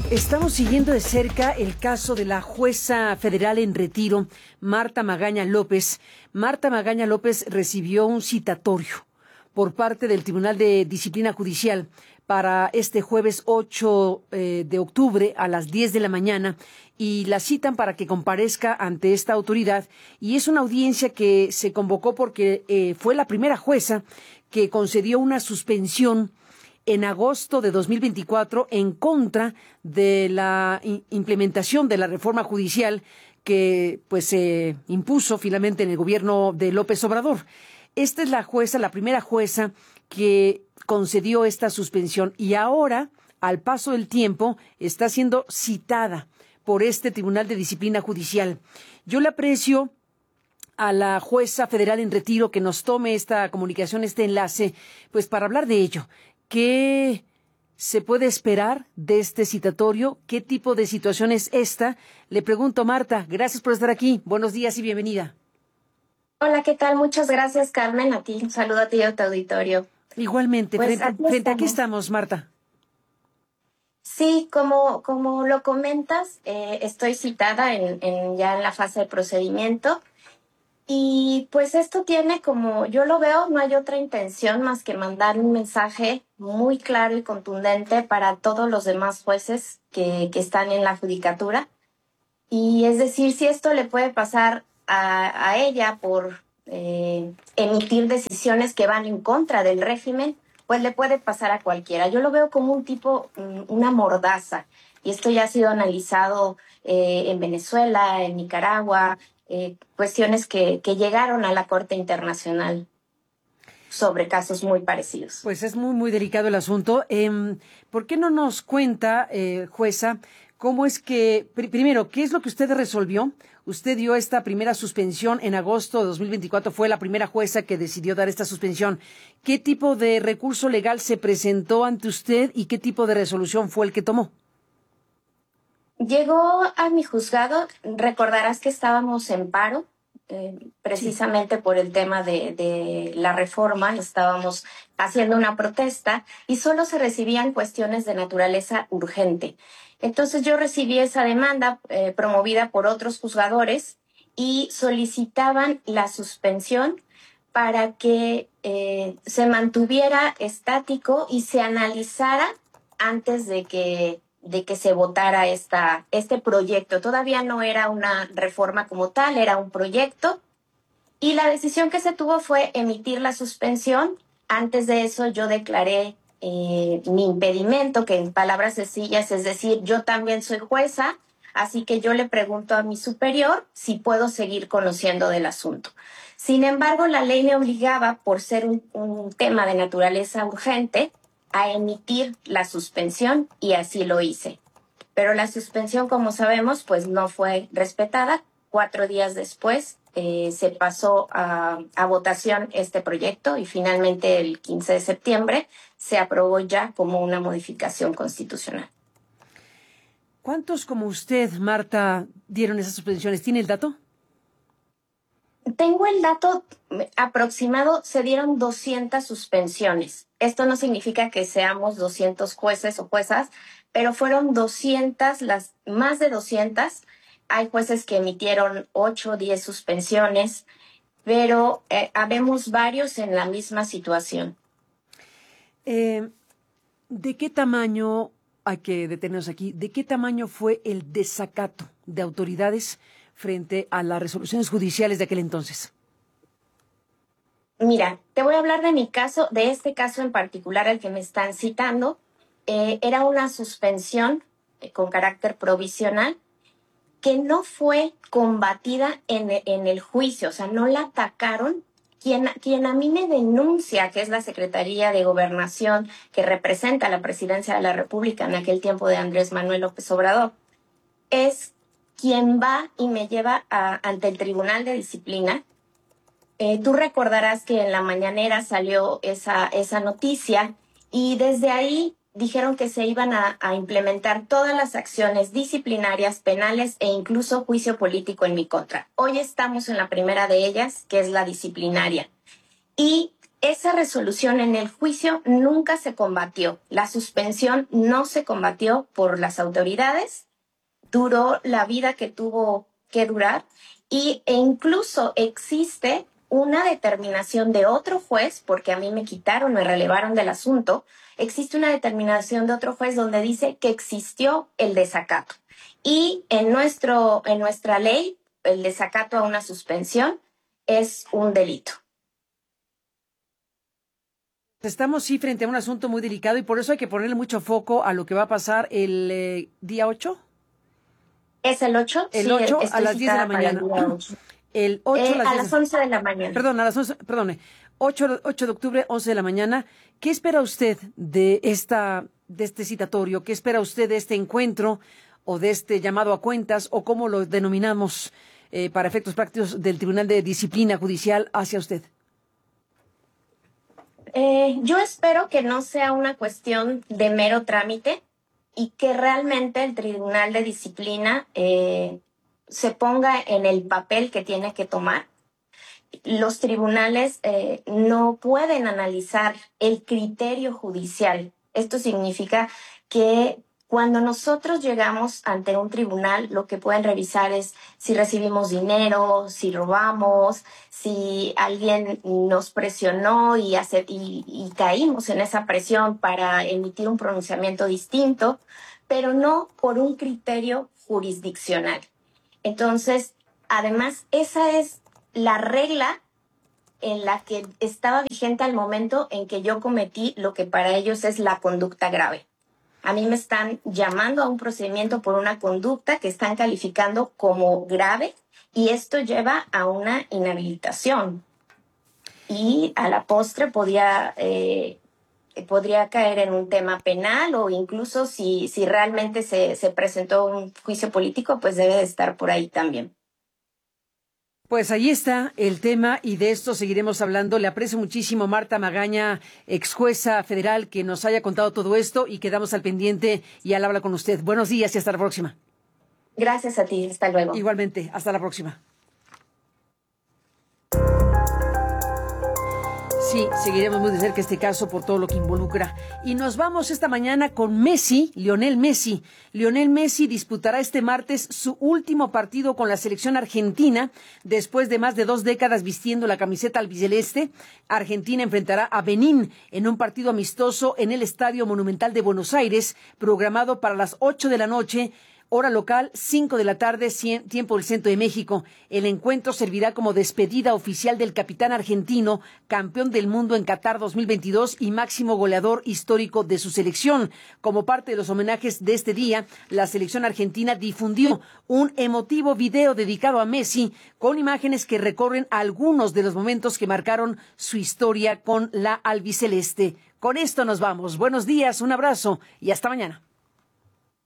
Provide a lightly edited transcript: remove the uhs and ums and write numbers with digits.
Estamos siguiendo de cerca el caso de la jueza federal en retiro, Marta Magaña López. Marta Magaña López recibió un citatorio por parte del Tribunal de Disciplina Judicial para este jueves 8 de octubre a las 10 de la mañana y la citan para que comparezca ante esta autoridad, y es una audiencia que se convocó porque fue la primera jueza que concedió una suspensión en agosto de 2024 en contra de la implementación de la reforma judicial que se impuso finalmente en el gobierno de López Obrador. Esta es la primera jueza que concedió esta suspensión, y ahora, al paso del tiempo, está siendo citada por este Tribunal de Disciplina Judicial. Yo le aprecio a la jueza federal en retiro que nos tome esta comunicación, este enlace, pues para hablar de ello. ¿Qué se puede esperar de este citatorio? ¿Qué tipo de situación es esta? Le pregunto, Marta, gracias por estar aquí. Buenos días y bienvenida. Hola, ¿qué tal? Muchas gracias, Carmen. A ti, un saludo a ti y a tu auditorio. Igualmente, Pues frente a qué estamos, Marta. Sí, como lo comentas, estoy citada ya en la fase de procedimiento. Y pues esto tiene, como yo lo veo, no hay otra intención más que mandar un mensaje muy claro y contundente para todos los demás jueces que están en la judicatura. Y es decir, si esto le puede pasar a ella por emitir decisiones que van en contra del régimen, pues le puede pasar a cualquiera. Yo lo veo como un tipo, una mordaza. Y esto ya ha sido analizado en Venezuela, en Nicaragua, cuestiones que llegaron a la Corte Internacional sobre casos muy parecidos. Pues es muy, muy delicado el asunto. ¿Por qué no nos cuenta, jueza, cómo es que, primero, qué es lo que usted resolvió? Usted dio esta primera suspensión en agosto de 2024, fue la primera jueza que decidió dar esta suspensión. ¿Qué tipo de recurso legal se presentó ante usted y qué tipo de resolución fue el que tomó? Llegó a mi juzgado, recordarás que estábamos en paro, precisamente sí, por el tema de la reforma, estábamos haciendo una protesta y solo se recibían cuestiones de naturaleza urgente. Entonces yo recibí esa demanda promovida por otros juzgadores y solicitaban la suspensión para que se mantuviera estático y se analizara antes de que se votara este proyecto. Todavía no era una reforma como tal, era un proyecto. Y la decisión que se tuvo fue emitir la suspensión. Antes de eso yo declaré mi impedimento, que en palabras sencillas es decir, yo también soy jueza, así que yo le pregunto a mi superior si puedo seguir conociendo del asunto. Sin embargo, la ley me obligaba, por ser un tema de naturaleza urgente, a emitir la suspensión y así lo hice. Pero la suspensión, como sabemos, pues no fue respetada. 4 días después se pasó a votación este proyecto y finalmente el 15 de septiembre se aprobó ya como una modificación constitucional. ¿Cuántos como usted, Marta, dieron esas suspensiones? ¿Tiene el dato? Tengo el dato aproximado, se dieron 200 suspensiones. Esto no significa que seamos 200 jueces o juezas, pero fueron 200, más de 200. Hay jueces que emitieron 8 o 10 suspensiones, pero habemos varios en la misma situación. ¿De qué tamaño, hay que detenernos aquí, de qué tamaño fue el desacato de autoridades frente a las resoluciones judiciales de aquel entonces? Mira, te voy a hablar de mi caso, de este caso en particular al que me están citando. Era una suspensión con carácter provisional que no fue combatida en el juicio, o sea, no la atacaron. Quien a mí me denuncia, que es la Secretaría de Gobernación, que representa a la Presidencia de la República en aquel tiempo de Andrés Manuel López Obrador, es quien va y me lleva ante el Tribunal de Disciplina. Tú recordarás que en la mañanera salió esa noticia y desde ahí dijeron que se iban a implementar todas las acciones disciplinarias, penales e incluso juicio político en mi contra. Hoy estamos en la primera de ellas, que es la disciplinaria. Y esa resolución en el juicio nunca se combatió. La suspensión no se combatió por las autoridades, duró la vida que tuvo que durar e incluso existe una determinación de otro juez, porque a mí me quitaron, me relevaron del asunto, existe una determinación de otro juez donde dice que existió el desacato. Y en nuestra ley, el desacato a una suspensión es un delito. Estamos sí frente a un asunto muy delicado y por eso hay que ponerle mucho foco a lo que va a pasar el día 8. ¿Es el 8? El Sí, 8 a estoy las 10 de la citada para el mañana. día 8. El 8 A las 11 de la mañana. Perdón, a las 11, perdone. 8 de octubre, 11 de la mañana. ¿Qué espera usted de este citatorio? ¿Qué espera usted de este encuentro o de este llamado a cuentas o cómo lo denominamos para efectos prácticos del Tribunal de Disciplina Judicial hacia usted? Yo espero que no sea una cuestión de mero trámite y que realmente el Tribunal de Disciplina se ponga en el papel que tiene que tomar. Los tribunales no pueden analizar el criterio judicial. Esto significa que cuando nosotros llegamos ante un tribunal, lo que pueden revisar es si recibimos dinero, si robamos, si alguien nos presionó y caímos en esa presión para emitir un pronunciamiento distinto, pero no por un criterio jurisdiccional. Entonces, además, esa es la regla en la que estaba vigente al momento en que yo cometí lo que para ellos es la conducta grave. A mí me están llamando a un procedimiento por una conducta que están calificando como grave y esto lleva a una inhabilitación. Y a la postre podría caer en un tema penal o incluso si realmente se presentó un juicio político, pues debe de estar por ahí también. Pues ahí está el tema y de esto seguiremos hablando. Le aprecio muchísimo, Marta Magaña, ex jueza federal, que nos haya contado todo esto y quedamos al pendiente y al habla con usted. Buenos días y hasta la próxima. Gracias a ti, hasta luego. Igualmente, hasta la próxima. Sí, seguiremos muy de cerca este caso por todo lo que involucra. Y nos vamos esta mañana con Messi, Lionel Messi. Lionel Messi disputará este martes su último partido con la selección argentina después de más de 2 décadas vistiendo la camiseta albiceleste. Argentina enfrentará a Benín en un partido amistoso en el Estadio Monumental de Buenos Aires, programado para las 8 de la noche. Hora local, 5 de la tarde, tiempo del centro de México. El encuentro servirá como despedida oficial del capitán argentino, campeón del mundo en Qatar 2022 y máximo goleador histórico de su selección. Como parte de los homenajes de este día, la selección argentina difundió un emotivo video dedicado a Messi con imágenes que recorren algunos de los momentos que marcaron su historia con la albiceleste. Con esto nos vamos. Buenos días, un abrazo y hasta mañana.